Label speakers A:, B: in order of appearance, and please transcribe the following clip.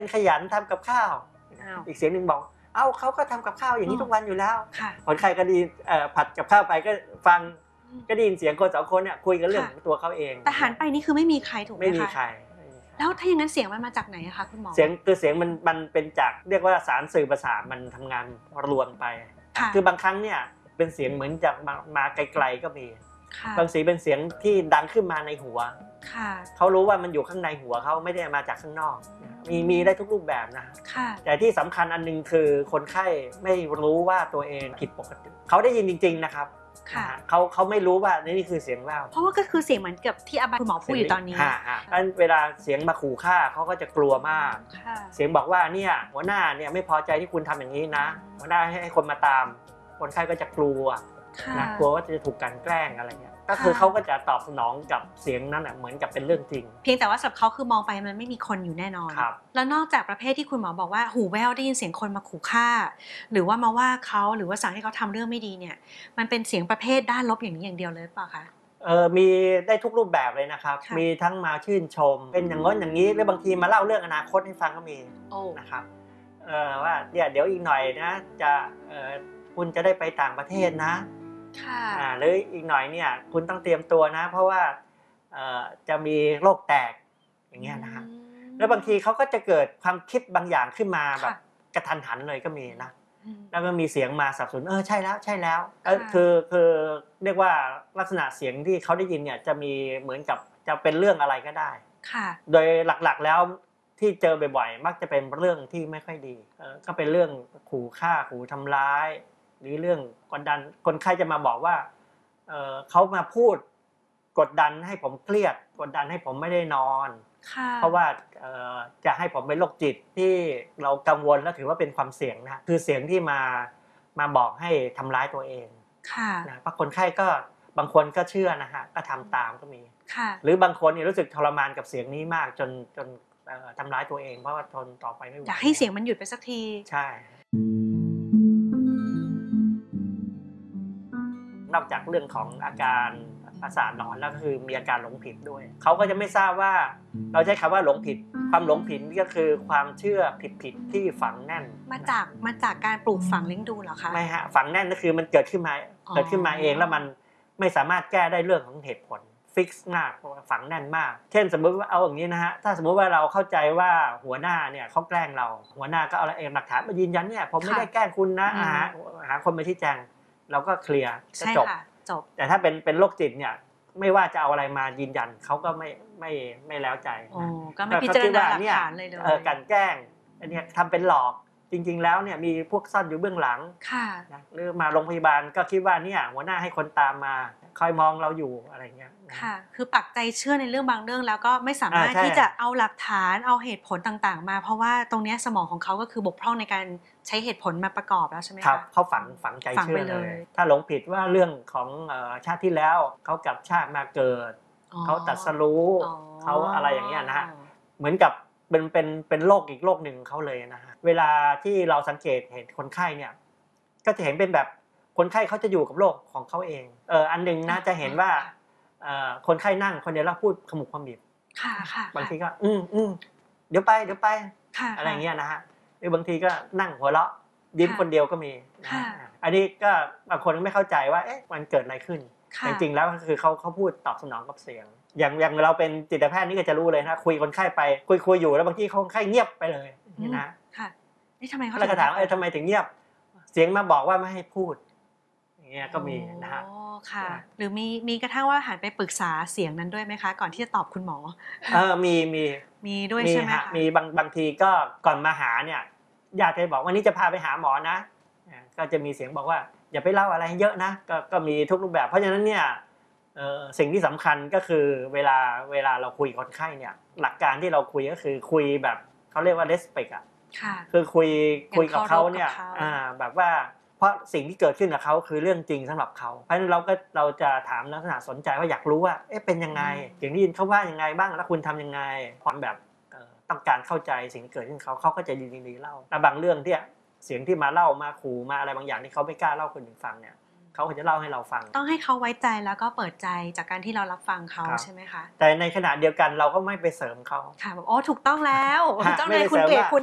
A: ขยันทำกับข้าวอีกเสียงหนึ่งบอกเอ้าเขาก็ทำกับข้าวอย่างนี้ทุกวันอยู่แล้วคนใครก็ดีผัดกับข้าวไปก็ฟังก็ได้ยินเสียงคนสองคนเนี่ยคุยกันเรื่องตัวเขาเอง
B: แต่หันไปนี่คือไม่มีใครถูกไหมคะ
A: ไม่มีใคร
B: แล้วถ้าอย่างนั้นเสียงมันมาจากไหนคะคุณหมอ
A: เสียงมันเป็นจากเรียกว่าสารสื่อประสาทมันทำงานรวมไปคือบางครั้งเนี่ยเป็นเสียงเหมือนจากมาไกลๆก็มีบางสีเป็นเสียงที่ดังขึ้นมาในหัวเขารู้ว่ามันอยู่ข้างในหัวเขาไม่ได้มาจากข้างนอกมีได้ทุกรูปแบบนะแต่ที่สำคัญอันนึงคือคนไข้ไม่รู้ว่าตัวเองผิดปกติเขาได้ยินจริงๆนะครับเขาไม่รู้ว่านี่คือเสียงแว่ว
B: เพราะว่าก็คือเสียงเหมือนกับที่คุณหมอพูดอยู่ตอนนี้
A: เวลาเสียงมาขู่ฆ่าเขาก็จะกลัวมากเสียงบอกว่าเนี่ยหัวหน้าเนี่ยไม่พอใจที่คุณทำอย่างนี้นะหัวหน้าให้คนมาตามคนไข้ก็จะกลัวนะกลัวว่าจะถูกกันแกล้งอะไรเงี้ยก็คือเขาก็จะตอบสนองกับเสียงนั้นเหมือนกับเป็นเรื่องจริง
B: เพียงแต่ว่าสำหรับเขาคือมองไปมันไม่มีคนอยู่แน่นอนแล้วนอกจากประเภทที่คุณหมอบอกว่าหูแว่วได้ยินเสียงคนมาขู่ฆ่าหรือว่ามาว่าเขาหรือว่าสั่งให้เขาทำเรื่องไม่ดีเนี่ยมันเป็นเสียงประเภทด้านลบอย่างนี้อย่างเดียวเลยเปล่าคะ
A: มีได้ทุกรูปแบบเลยนะครับมีทั้งมาชื่นชมเป็นอย่างง้นอย่างนี้หรือบางทีมาเล่าเรื่องอนาคตให้ฟังก็มีนะครับว่าเดี๋ยวอีกหน่อยนะจะคุณจะได้ไปต่างประเทศนะหรืออีกหน่อยเนี่ยคุณต้องเตรียมตัวนะเพราะว่าจะมีโรคแตกอย่างเงี้ยนะฮะแล้วบางทีเขาก็จะเกิดความคิดบางอย่างขึ้นมาแบบกระทันหันเลยก็มีนะแล้วก็มีเสียงมาสนับสนุนใช่แล้วคือเรียกว่าลักษณะเสียงที่เขาได้ยินเนี่ยจะมีเหมือนกับจะเป็นเรื่องอะไรก็ได้โดยหลักๆแล้วที่เจอบ่อยๆมักจะเป็นเรื่องที่ไม่ค่อยดีก็เป็นเรื่องขู่ฆ่าขู่ทำร้ายหรือเรื่องกดดันคนไข้จะมาบอกว่าเขามาพูดกดดันให้ผมเครียดกดดันให้ผมไม่ได้นอนเพราะว่าจะให้ผมเป็นโรคจิตที่เรากังวลและถือว่าเป็นความเสี่ยงนะคือเสียงที่มาบอกให้ทำร้ายตัวเองนะเพราะคนไข้ก็บางคนก็เชื่อนะฮะก็ทำตามก็มีหรือบางคนรู้สึกทรมานกับเสียงนี้มากจนทำร้ายตัวเองเพราะว่าทนต่อไปไม่ไหว
B: อยากให้เสียงมันหยุดไปสักที
A: ใช่นอกจากเรื่องของอาการประสาทหลอนแล้วก็คือมีอาการหลงผิดด้วยเขาก็จะไม่ทราบว่าเราใช้คำว่าหลงผิดความหลงผิดก็คือความเชื่อผิดที่ฝังแน่น
B: มาจากการปลูกฝังเลี้ยงดูเหรอคะ
A: ไม่ฮะฝังแน่นก็คือมันเกิดขึ้นมาเองแล้วมันไม่สามารถแก้ได้เรื่องของเหตุผลฟิกซ์มากฝังแน่นมากเช่นสมมติว่าเอาอย่างนี้นะฮะถ้าสมมติว่าเราเข้าใจว่าหัวหน้าเนี่ยเขาแกล้งเราหัวหน้าก็เอาหลักฐานมายืนยันเนี่ยผมไม่ได้แกล้งคุณนะหาคนมาชี้แจงเราก็เคลียร์จะจบแต่ถ้าเป็นโรคจิตเนี่ยไม่ว่าจะเอาอะไรมายืนยันเขาก็ไม่แล้วใจ
B: ก็ไม่พิจารณาหลักฐานเลย
A: การแกล้งอันนี้ทำเป็นหลอกจริงๆแล้วเนี่ยมีพวกซ่อนอยู่เบื้องหลังหรือมาโรงพยาบาลก็คิดว่าเนี่ยหัวหน้าให้คนตามมาคอยมองเราอยู่อะไรเงี้ย
B: ค่ะคือปักใจเชื่อในเรื่องบางเรื่องแล้วก็ไม่สามารถที่จะเอาหลักฐานเอาเหตุผลต่างๆมาเพราะว่าตรงนี้สมองของเขาก็คือบกพร่องในการใช้เหตุผลมาประกอบแล้วใช่ไหม
A: ครับเขาฝังใจเชื่อเลยถ้าหลงผิดว่าเรื่องของชาติที่แล้วเขากลับชาติมาเกิดเขาตรัสรู้เขาอะไรอย่างเงี้ยนะฮะเหมือนกับเป็นโรคอีกโรคหนึ่งเขาเลยนะฮะเวลาที่เราสังเกตเห็นคนไข้เนี่ยก็จะเห็นเป็นแบบคนไข้เขาจะอยู่กับโรคของเขาเองอันนึงนะจะเห็นว่าคนไข้นั่งคนเดียวแล้วพูดขมุกขมิบบางทีก็เดี๋ยวไปอะไรเงี้ยนะฮะหรือบางทีก็นั่งหัวเราะยิ้มคนเดียวก็มีอันนี้ก็บางคนไม่เข้าใจว่าเอ๊ะมันเกิดอะไรขึ้นจริงๆแล้วก็คือเขาพูดตอบสนองกับเสียงอย่างเราเป็นจิตแพทย์นี่ก็จะรู้เลยนะคุยคนไข้ไปคุยอยู่แล้วบางทีคนไข้เงียบไปเลยนี่นะ
B: นี่ทำไมเขา
A: แล้วก็ถามทำไมถึงเงียบเสียงมาบอกว่าไม่ให้พูดอย่างเงี้ยก็มีนะฮะ
B: ค่ะหรือมีกระทั่งว่าหันไปปรึกษาเสียงนั้นด้วยไหมคะก่อนที่จะตอบคุณหมอมีด้วยใช่ไหมคะ
A: มีบางทีก็ก่อนมาหาเนี่ยญาติจะบอกวันนี้จะพาไปหาหมอนะก็จะมีเสียงบอกว่าอย่าไปเล่าอะไรเยอะนะก็มีทุกรูปแบบเพราะฉะนั้นเนี่ยสิ่งที่สำคัญก็คือเวลาเราคุยกับคนไข้เนี่ยหลักการที่เราคุยก็คือคุยแบบเขาเรียกว่า respect อ่ะคือคุยกับเขาเนี่ยแบบว่าเพราะสิ่งที่เกิดขึ้นกับเขาคือเรื่องจริงสำหรับเขาเพราะฉะนั้นเราจะถามลักษณะสนใจว่าอยากรู้ว่าเอ๊ะเป็นยังไงอย่างที่ยินเขาว่ายังไงบ้างแล้วคุณทำยังไงความแบบต้องการเข้าใจสิ่งที่เกิดขึ้นเขาก็จะดีเล่าแต่บางเรื่องที่เสียงที่มาเล่ามาขู่มาอะไรบางอย่างที่เขาไม่กล้าเล่าคนอื่นฟังเนี่ยเขาก็จะเล่าให้เราฟัง
B: ต้องให้เขาไว้ใจแล้วก็เปิดใจจากการที่เรารับฟังเขาใช่ไหมคะ
A: แต่ในขณะเดียวกันเราก็ไม่ไปเสริมเขา
B: ค่ะแบบโอ้ถูกต้องแล้วถูกต้องเลยคุณเก๋คุณ